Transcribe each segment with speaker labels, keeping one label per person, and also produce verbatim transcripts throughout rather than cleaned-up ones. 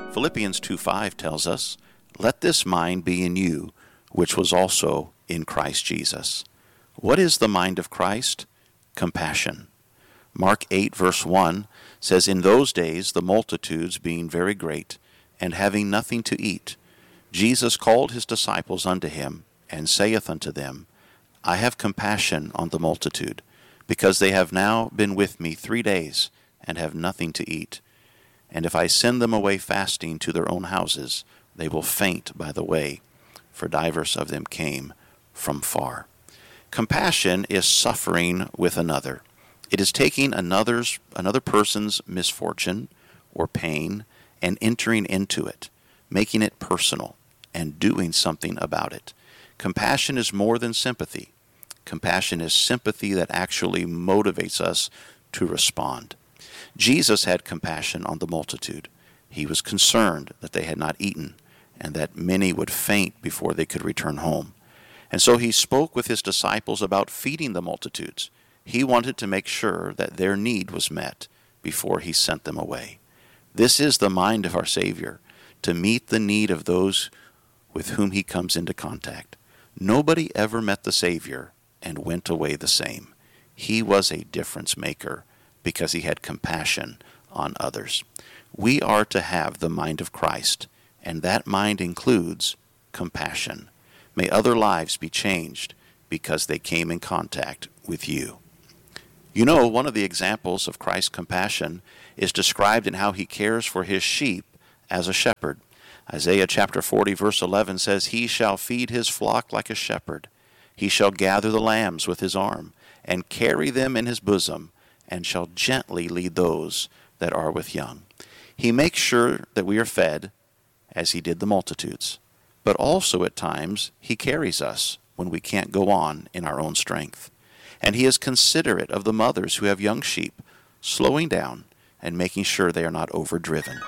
Speaker 1: Philippians two five tells us, "Let this mind be in you, which was also in Christ Jesus." What is the mind of Christ? Compassion. Mark eight verse one says, "In those days the multitudes being very great, and having nothing to eat, Jesus called his disciples unto him, and saith unto them, I have compassion on the multitude, because they have now been with me three days, and have nothing to eat. And if I send them away fasting to their own houses, they will faint by the way, for divers of them came from far." Compassion is suffering with another. It is taking another's another person's misfortune or pain and entering into it, making it personal, and doing something about it. Compassion is more than sympathy. Compassion is sympathy that actually motivates us to respond. Jesus had compassion on the multitude. He was concerned that they had not eaten, and that many would faint before they could return home. And so he spoke with his disciples about feeding the multitudes. He wanted to make sure that their need was met before he sent them away. This is the mind of our Savior, to meet the need of those with whom he comes into contact. Nobody ever met the Savior and went away the same. He was a difference maker because he had compassion on others. We are to have the mind of Christ, and that mind includes compassion. May other lives be changed because they came in contact with you. You know, one of the examples of Christ's compassion is described in how he cares for his sheep as a shepherd. Isaiah chapter forty verse eleven says, "He shall feed his flock like a shepherd. He shall gather the lambs with his arm, and carry them in his bosom, and shall gently lead those that are with young." He makes sure that we are fed, as he did the multitudes. But also at times, he carries us when we can't go on in our own strength. And he is considerate of the mothers who have young sheep, slowing down and making sure they are not overdriven.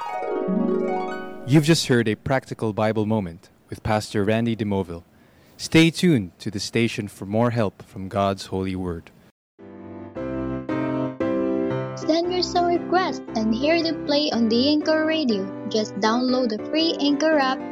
Speaker 2: You've just heard a practical Bible moment with Pastor Randy DeMoville. Stay tuned to the station for more help from God's holy word.
Speaker 3: Send your song request and hear the play on the Anchor Radio. Just download the free Anchor app